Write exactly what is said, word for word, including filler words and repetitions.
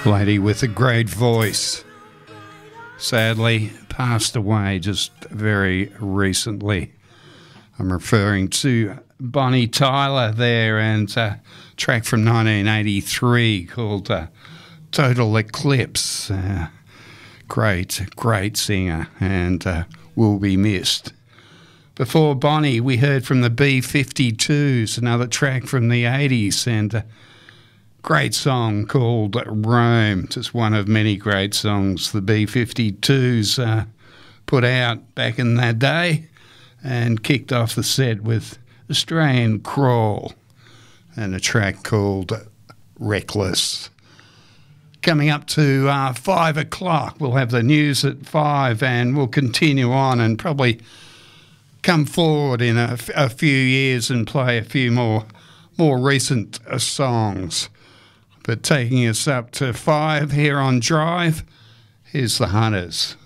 Lady with a great voice. Sadly, passed away just very recently. I'm referring to Bonnie Tyler there, and a track from nineteen eighty-three called uh, Total Eclipse. Uh, great, great singer, and uh, will be missed. Before Bonnie, we heard from the B fifty-twos, another track from the eighties, and a great song called Rome. Just one of many great songs the B fifty-twos uh, put out back in that day, and kicked off the set with Australian Crawl and a track called Reckless. Coming up to uh, five o'clock, we'll have the news at five, and we'll continue on and probably come forward in a, a few years and play a few more more recent uh, songs. But taking us up to five here on Drive, here's the Hunters.